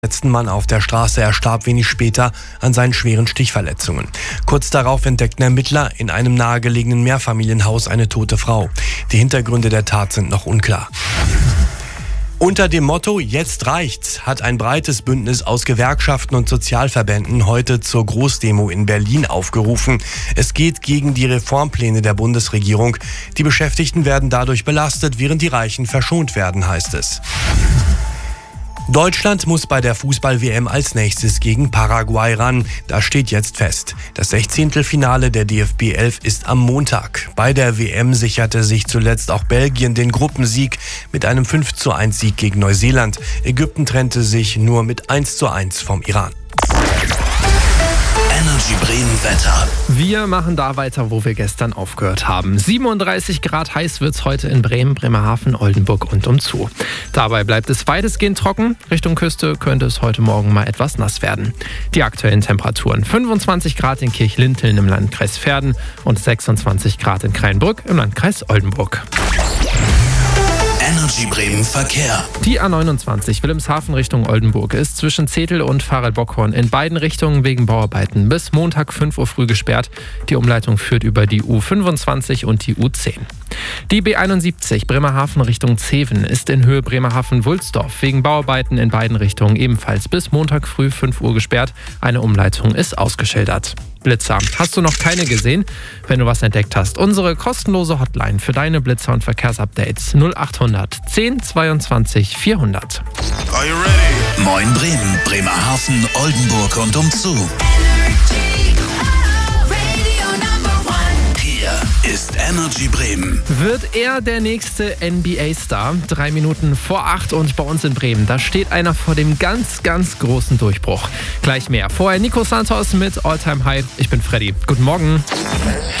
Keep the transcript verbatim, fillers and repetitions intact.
letzten Mann auf der Straße. Er starb wenig später an seinen schweren Stichverletzungen. Kurz darauf entdeckten Ermittler in einem nahegelegenen Mehrfamilienhaus eine tote Frau. Die Hintergründe der Tat sind noch unklar. Unter dem Motto „Jetzt reicht's" hat ein breites Bündnis aus Gewerkschaften und Sozialverbänden heute zur Großdemo in Berlin aufgerufen. Es geht gegen die Reformpläne der Bundesregierung. Die Beschäftigten werden dadurch belastet, während die Reichen verschont werden, heißt es. Deutschland muss bei der Fußball-W M als nächstes gegen Paraguay ran. Das steht jetzt fest. Das Sechzehntelfinale der D F B elf ist am Montag. Bei der W M sicherte sich zuletzt auch Belgien den Gruppensieg mit einem fünf zu eins Sieg gegen Neuseeland. Ägypten trennte sich nur mit eins zu eins vom Iran. Energy Bremen Wetter. Wir machen da weiter, wo wir gestern aufgehört haben. siebenunddreißig Grad heiß wird's heute in Bremen, Bremerhaven, Oldenburg und umzu. Dabei bleibt es weitestgehend trocken. Richtung Küste könnte es heute Morgen mal etwas nass werden. Die aktuellen Temperaturen: fünfundzwanzig Grad in Kirchlinteln im Landkreis Verden und sechsundzwanzig Grad in Kreinbrück im Landkreis Oldenburg. Energy Bremen Verkehr. Die A neunundzwanzig Wilhelmshaven Richtung Oldenburg ist zwischen Zetel und Farel-Bockhorn in beiden Richtungen wegen Bauarbeiten bis Montag fünf Uhr früh gesperrt. Die Umleitung führt über die U fünfundzwanzig und die U zehn. Die B einundsiebzig Bremerhaven Richtung Zeven ist in Höhe Bremerhaven-Wulsdorf wegen Bauarbeiten in beiden Richtungen ebenfalls bis Montag früh fünf Uhr gesperrt. Eine Umleitung ist ausgeschildert. Blitzer. Hast du noch keine gesehen? Wenn du was entdeckt hast, unsere kostenlose Hotline für deine Blitzer- und Verkehrsupdates null achthundert zehn zweiundzwanzig vierhundert. Are you ready? Moin Bremen, Bremerhaven, Oldenburg und umzu. Hier ist Energy Bremen. Wird er der nächste N B A-Star? Drei Minuten vor acht und bei uns in Bremen, da steht einer vor dem ganz, ganz großen Durchbruch. Gleich mehr. Vorher Nico Santos mit All Time High. Ich bin Freddy. Guten Morgen.